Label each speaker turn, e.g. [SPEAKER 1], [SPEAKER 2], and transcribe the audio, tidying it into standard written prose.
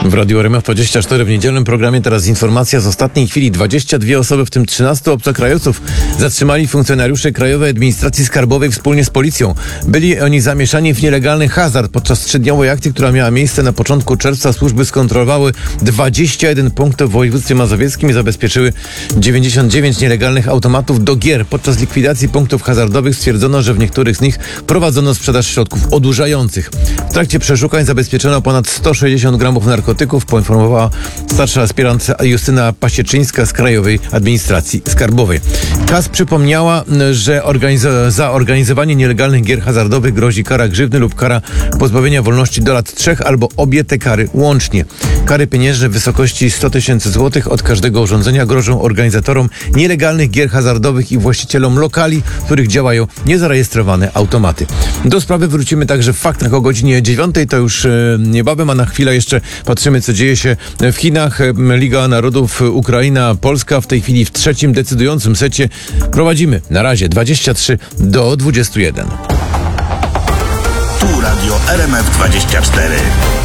[SPEAKER 1] W Radiu RMF24 w niedzielnym programie teraz informacja z ostatniej chwili. 22 osoby, w tym 13 obcokrajowców, zatrzymali funkcjonariusze Krajowej Administracji Skarbowej wspólnie z policją. Byli oni zamieszani w nielegalny hazard. Podczas 3-dniowej akcji, która miała miejsce na początku czerwca, służby skontrolowały 21 punktów w województwie mazowieckim i zabezpieczyły 99 nielegalnych automatów do gier. Podczas likwidacji punktów hazardowych stwierdzono, że w niektórych z nich prowadzono sprzedaż środków odurzających. W trakcie przeszukań zabezpieczono ponad 160 gramów narkotyków, poinformowała starsza aspirant Justyna Pasieczyńska z Krajowej Administracji Skarbowej. KAS przypomniała, że za organizowanie nielegalnych gier hazardowych grozi kara grzywny lub kara pozbawienia wolności do lat 3 albo obie te kary łącznie. Kary pieniężne w wysokości 100 000 złotych od każdego urządzenia grożą organizatorom nielegalnych gier hazardowych i właścicielom lokali, w których działają niezarejestrowane automaty. Do sprawy wrócimy także w faktach o godzinie 9. To już niebawem, a na chwilę jeszcze patrzymy, co dzieje się w Chinach. Liga Narodów Ukraina, Polska w tej chwili w trzecim decydującym secie. Prowadzimy na razie 23-21.
[SPEAKER 2] Tu Radio RMF24.